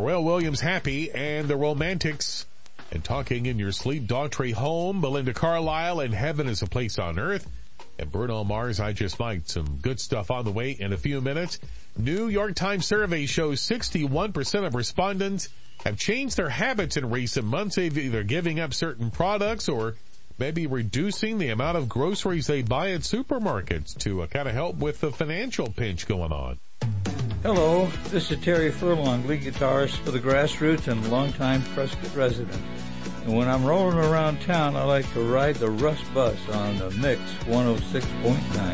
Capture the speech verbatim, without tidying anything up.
Pharrell Williams happy and the Romantics. And talking in your sleep, Daughtry home, Belinda Carlisle, and Heaven is a Place on Earth. And Bruno Mars, I Just Might. Some good stuff on the way in a few minutes. New York Times survey shows sixty-one percent of respondents have changed their habits in recent months. They've either giving up certain products or maybe reducing the amount of groceries they buy at supermarkets to uh, kind of help with the financial pinch going on. Hello, this is Terry Furlong, lead guitarist for the Grassroots and longtime Prescott resident. And when I'm rolling around town, I like to ride the Russ Bus on the Mix one oh six point nine.